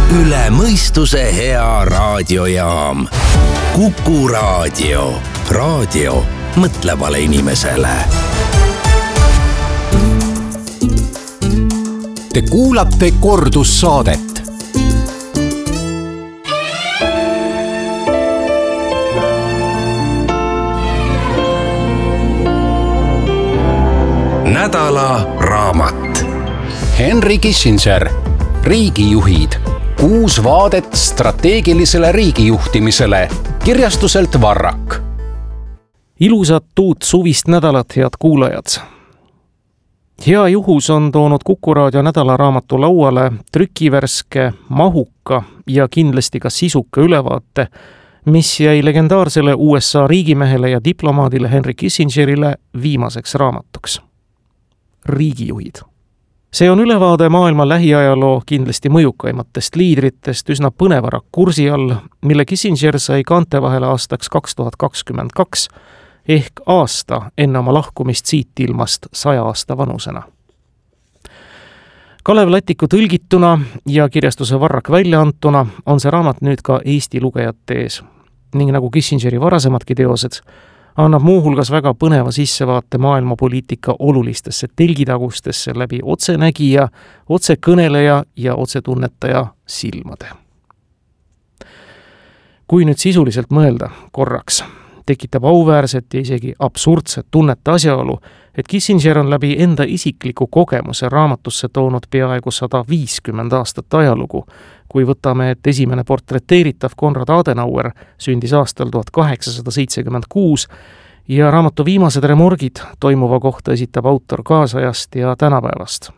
üle mõistuse hea raadiojaam. Kuku Raadio. Raadio mõtlevale inimesele. Te kuulate kordussaadet. Nädala raamat. Henry Kissinger, riigijuhid. 6 vaadet strateegilisele riigijuhtimisele. Kirjastuselt Varrak. Ilusat uut suvist nädalat, head kuulajad. Hea juhus on toonud Kuku Raadio nädalaraamatu lauale trükivärske, mahuka ja kindlasti ka sisuka ülevaate, mis jäi legendaarsele USA riigimehele ja diplomaadile Henry Kissingerile viimaseks raamatuks. Riigijuhid. See on ülevaade maailma lähiajaloo kindlasti mõjukaimatest liidritest üsna põneva rakursi all, mille Kissinger sai kaante vahele aastaks 2022 ehk aasta enne oma lahkumist siit ilmast 100 aasta vanusena. Kalev Latiku tõlgituna ja kirjastuse Varrak välja antuna on see raamat nüüd ka Eesti lugejate ees ning nagu Kissingeri varasemadki teosed, annab muuhulgas väga põneva sissevaate maailmapoliitika olulistesse telgitagustesse läbi otsenägija, otsekõneleja ja otsetunnetaja silmade. Kui nüüd sisuliselt mõelda korraks, tekitab auväärset ja isegi absurdset tunnete asjaolu, et Kissinger on läbi enda isikliku kogemuse raamatusse toonud peaaegu 150 aastat ajalugu, kui võtame, et esimene portreteeritav Konrad Adenauer sündis aastal 1876 ja raamatu viimased remorgid toimuva kohta esitab autor kaasajast ja tänapäevast.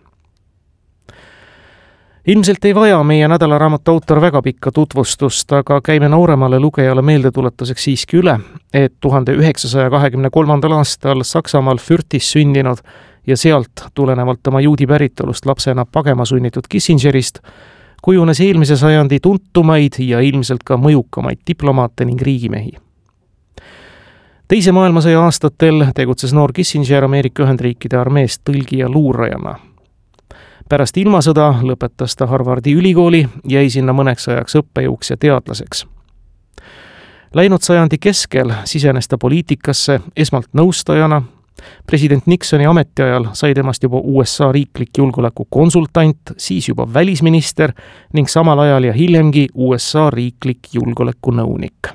Ilmselt ei vaja meie nädalaraamatu autor väga pikka tutvustust, aga käime nooremale lugejale meeldetuletuseks siiski üle, et 1923. aastal Saksamaal Fürthis sündinud ja sealt tulenevalt oma juudi päritolust lapsena pagema sunnitud Kissingerist kujunes eelmise sajandi tuntumaid ja ilmselt ka mõjukamaid diplomaate ning riigimehi. Teise maailmasõja aastatel tegutses noor Kissinger Ameerika Ühendriikide armees tõlgi ja luurajana. Pärast ilmasõda lõpetas ta Harvardi ülikooli, jäi sinna mõneks ajaks õppejõuks ja teadlaseks. Läinud sajandi keskel sisenes ta poliitikasse esmalt nõustajana. President Nixoni ametiajal sai temast juba USA riiklik julgeoleku konsultant, siis juba välisminister ning samal ajal ja hiljemgi USA riiklik julgeoleku nõunik.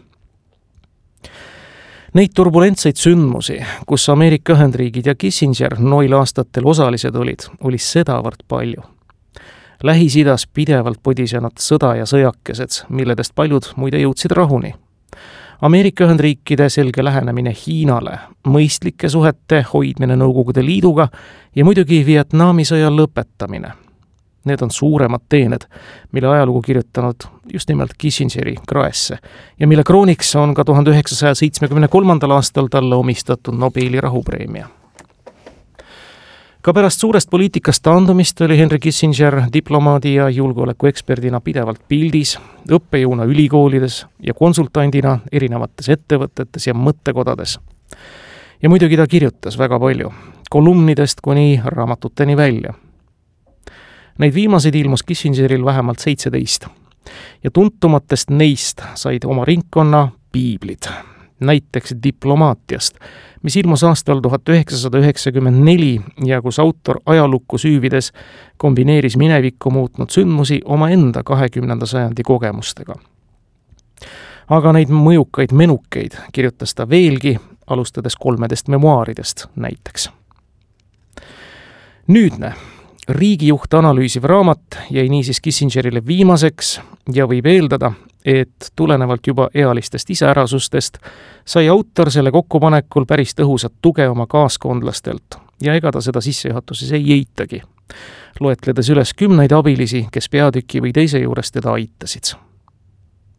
Neid turbulentseid sündmusi, kus Ameerika Ühendriigid ja Kissinger noil aastatel osalised oli sedavõrd palju. Lähis-Idas pidevalt podisenud sõda ja sõjakesed, milledest paljud muide jõudsid rahuni. Ameerika Ühendriikide selge lähenemine Hiinale, mõistlike suhete hoidmine Nõukogude Liiduga ja muidugi Vietnami sõja lõpetamine. Need on suuremad teened, mille ajalugu kirjutanud just nimelt Kissingeri kraesse ja mille krooniks on ka 1973. aastal talle omistatud Nobeli rahupreemia. Ka pärast suurest poliitikast taandumist oli Henry Kissinger diplomaadi ja julgeolekueksperdina pidevalt pildis, õppejõuna ülikoolides ja konsultandina erinevates ettevõtetes ja mõttekodades. Ja muidugi ta kirjutas väga palju, kolumnidest kuni raamatuteni välja. Neid viimaseid ilmus Kissingeril vähemalt 17 ja tuntumatest neist said oma ringkonna piiblid, näiteks Diplomaatiast, mis ilmus aastal 1994 ja kus autor ajalukku süüvides kombineeris minevikku muutnud sündmusi oma enda 20. sajandi kogemustega. Aga neid mõjukaid menukeid kirjutas ta veelgi, alustades 3 memuaaridest näiteks. Nüüdne riigijuht analüüsiv raamat jäi niisiis Kissingerile viimaseks ja võib eeldada, et tulenevalt juba ealistest iseärasustest sai autor selle kokkupanekul päris tõhusat tuge oma kaaskondlastelt ja ega ta seda sissejuhatuses ei eitagi, loetledes üles 10 abilisi, kes peatüki või teise juures teda aitasid.